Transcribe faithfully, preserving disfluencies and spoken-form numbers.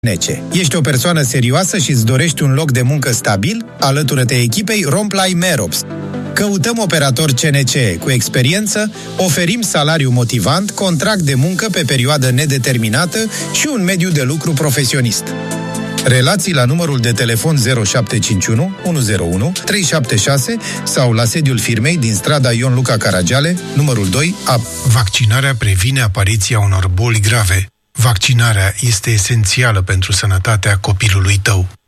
Nece. Ești o persoană serioasă și îți dorești un loc de muncă stabil? Alătură-te echipei Romplay Merops. Căutăm operator C N C cu experiență, oferim salariu motivant, contract de muncă pe perioadă nedeterminată și un mediu de lucru profesionist. Relații la numărul de telefon zero șapte cinci unu unu zero unu trei șapte șase sau la sediul firmei din strada Ion Luca Caragiale, numărul doi A. Vaccinarea previne apariția unor boli grave. Vaccinarea este esențială pentru sănătatea copilului tău.